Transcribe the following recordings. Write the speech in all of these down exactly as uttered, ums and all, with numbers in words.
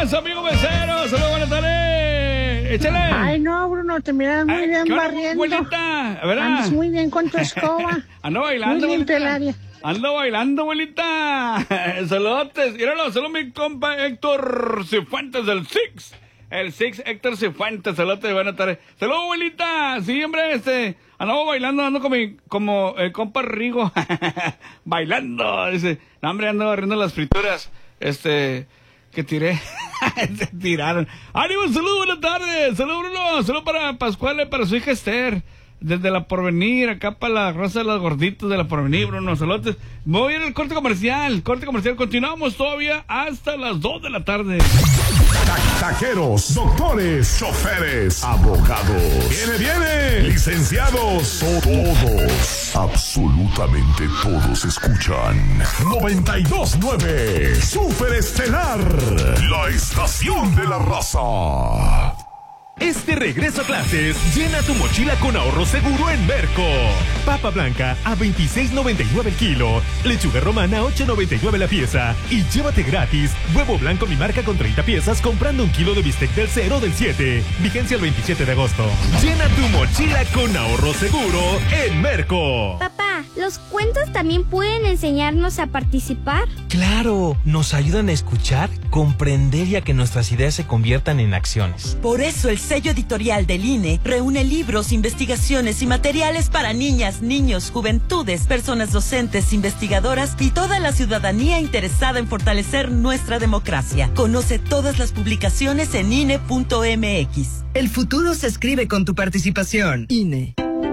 días, amigo mesero. Saludos, buenas tardes. Échale. Ay, no, Bruno, te miras muy Ay, bien ¿qué hora, barriendo. abuelita? ¿Verdad? Andas muy bien con tu escoba. Ando bailando, Muy limpio el abuelita. área. Ando bailando, abuelita. Saludotes. Míralo, solo mi compa Héctor Cifuentes del Six. El Six Héctor Cifuentes. Saludotes, buenas tardes. Saludos, abuelita. Sí, hombre, este... Ando bailando, ando como, mi, como el compa Rigo. Bailando. Dice, no, hombre, ando barriendo las frituras. Este... Que tiré. Se tiraron. ¡Ánimo! ¡Saludos! ¡Buenas tardes! ¡Saludos, Bruno! ¡Saludos para Pascual y para su hija Esther! Desde La Porvenir, acá para la Rosa de los Gorditos de La Porvenir, Bruno. Saludos. Voy a ir al corte comercial. Corte comercial. Continuamos todavía hasta las dos de la tarde. Taqueros, doctores, choferes, abogados. ¡Viene, viene! Licenciados, todos, absolutamente todos escuchan noventa y dos punto nueve Super Estelar, la estación de la raza. Este regreso a clases, llena tu mochila con ahorro seguro en Merco. Papa blanca a veintiséis noventa y nueve el kilo. Lechuga romana a ocho noventa y nueve la pieza. Y llévate gratis huevo blanco mi marca con treinta piezas comprando un kilo de bistec del cero del siete. Vigencia el veintisiete de agosto. Llena tu mochila con ahorro seguro en Merco. Papá, ¿los cuentos también pueden enseñarnos a participar? Claro, nos ayudan a escuchar, comprender y a que nuestras ideas se conviertan en acciones. Por eso el sello editorial del I N E reúne libros, investigaciones y materiales para niñas, niños, juventudes, personas docentes, investigadoras y toda la ciudadanía interesada en fortalecer nuestra democracia. Conoce todas las publicaciones en I N E punto M X. El futuro se escribe con tu participación. I N E.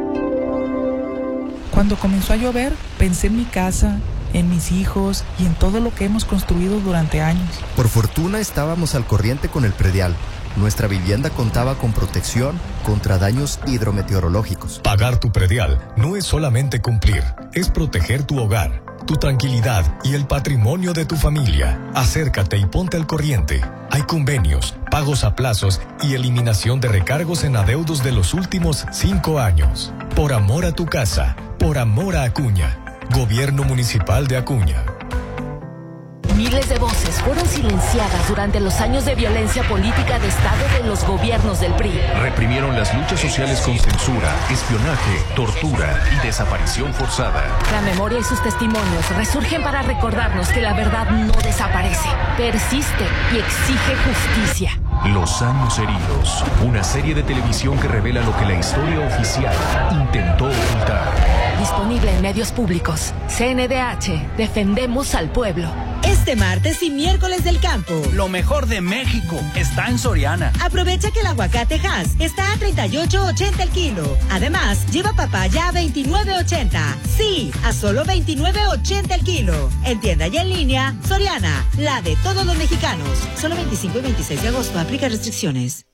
Cuando comenzó a llover, pensé en mi casa, en mis hijos y en todo lo que hemos construido durante años. Por fortuna estábamos al corriente con el predial. Nuestra vivienda contaba con protección contra daños hidrometeorológicos. Pagar tu predial no es solamente cumplir, es proteger tu hogar, tu tranquilidad y el patrimonio de tu familia. Acércate y ponte al corriente. Hay convenios, pagos a plazos y eliminación de recargos en adeudos de los últimos cinco años. Por amor a tu casa, por amor a Acuña. Gobierno Municipal de Acuña. Miles de voces fueron silenciadas durante los años de violencia política de Estado de los gobiernos del P R I. Reprimieron las luchas sociales con censura, espionaje, tortura y desaparición forzada. La memoria y sus testimonios resurgen para recordarnos que la verdad no desaparece, persiste y exige justicia. Los años heridos, una serie de televisión que revela lo que la historia oficial intentó ocultar. Disponible en medios públicos. C N D H, defendemos al pueblo. Este martes y miércoles del campo. Lo mejor de México está en Soriana. Aprovecha que el aguacate Hass está a treinta y ocho ochenta el kilo. Además, lleva papaya a veintinueve ochenta. Sí, a solo veintinueve ochenta el kilo. En tienda y en línea, Soriana, la de todos los mexicanos. Solo veinticinco y veintiséis de agosto, aplica restricciones.